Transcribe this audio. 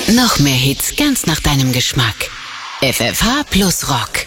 Noch mehr Hits ganz nach deinem Geschmack. FFH plus Rock.